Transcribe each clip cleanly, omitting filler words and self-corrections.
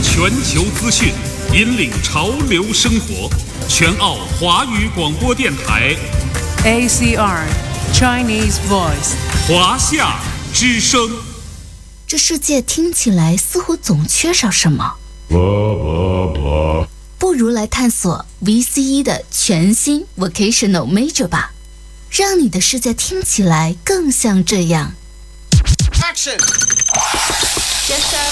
全球资讯，引领潮流生活。全澳华语广播电台 ACR Chinese Voice 华夏之声。 这世界听起来似乎总缺少什么，不如来探索 VCE 的全新 Vocational Major 吧，让你的世界听起来更像这样。 Action! Yes, sir.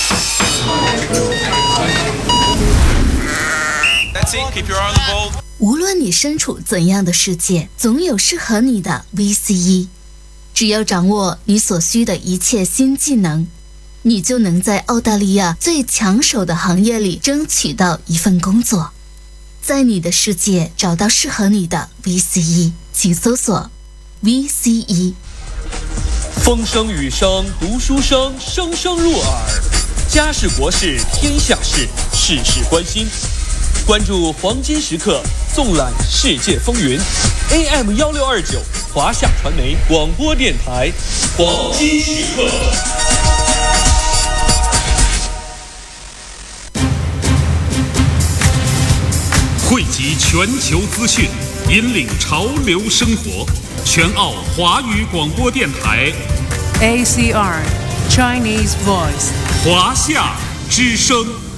That's it. Keep your eye on the ball. 无论你身处怎样的世界，总有适合你的 VCE。只要掌握你所需的一切新技能，你就能在澳大利亚最抢手的行业里争取到一份工作。在你的世界找到适合你的 VCE， 请搜索 VCE。 风声雨声读书声，声声入耳。家事国事天下事，事事关心。关注黄金时刻，纵览世界风云。AM 1629，华夏传媒广播电台，黄金时刻。 汇集全球资讯，引领潮流生活。全澳华语广播电台 ACR Chinese Voice 华夏之声。